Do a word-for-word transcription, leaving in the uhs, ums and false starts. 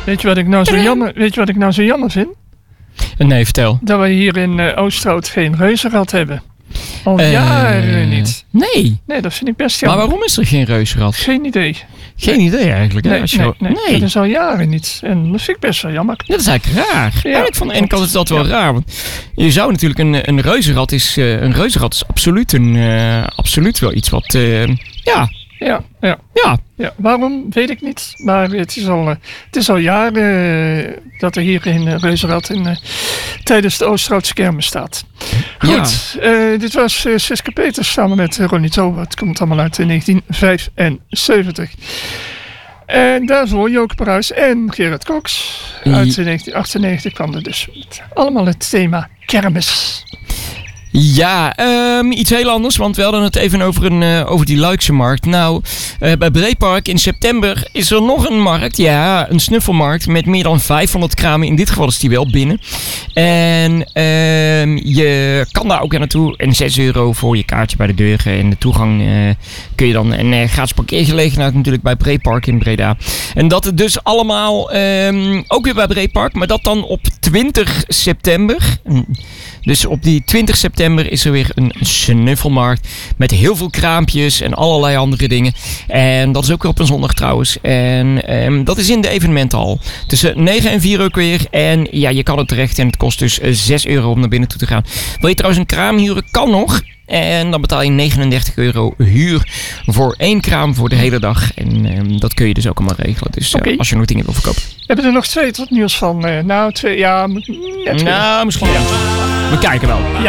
Weet je wat ik nou zo jammer, weet je wat ik nou zo jammer vind? Nee, vertel. Dat we hier in uh, Oosterhout geen reuzenrad hebben. Al Uh, jaren niet. Nee. Nee, dat vind ik best jammer. Maar waarom is er geen reuzenrad? Geen idee. Geen nee. idee eigenlijk. Hè? Nee, Als je nee, wel... nee, nee. dat is al jaren niet. En dat vind ik best wel jammer. Dat is eigenlijk raar. Ja, eigenlijk van de ene kant is dat wel ja. raar. Want je zou natuurlijk een, een reuzenrad is, uh, een reuzenrad is absoluut, een, uh, absoluut wel iets wat, uh, ja... Ja, ja. Ja. ja. Waarom, weet ik niet. Maar het is al, uh, het is al jaren uh, dat er hier in uh, Reuzenrad in, uh, tijdens de Oosterhoutse kermis staat. Goed, ja. uh, dit was uh, Siska Peters samen met uh, Ronnie Tober. Het komt allemaal uit in negentien vijfenzeventig. En daarvoor Joke Pruis en Gerard Cox. Uit ja. negentien achtennegentig kwam er dus allemaal het thema kermis. Ja, um, iets heel anders, want we hadden het even over, een, uh, over die Luikse markt. Nou, uh, bij Breepark in september is er nog een markt, ja, een snuffelmarkt met meer dan vijfhonderd kramen. In dit geval is die wel binnen. En um, je kan daar ook naartoe en zes euro voor je kaartje bij de deur. En de toegang uh, kun je dan, en uh, gratis parkeergelegenheid natuurlijk bij Breepark in Breda. En dat dus allemaal um, ook weer bij Breepark, maar dat dan op twintig september. Dus op die twintig september is er weer een snuffelmarkt met heel veel kraampjes en allerlei andere dingen. En dat is ook weer op een zondag trouwens. En um, dat is in de evenementenhal. Tussen negen en vier uur weer. En ja, je kan het terecht en het kost dus zes euro om naar binnen toe te gaan. Wil je trouwens een kraam huren? Kan nog. En dan betaal je negenendertig euro huur voor één kraam voor de hele dag. En um, dat kun je dus ook allemaal regelen. Dus uh, okay. als je nog dingen wil verkopen. Hebben er nog twee tot nieuws van? Uh, nou, twee, ja. Net nou, misschien ja. We kijken wel. Ja.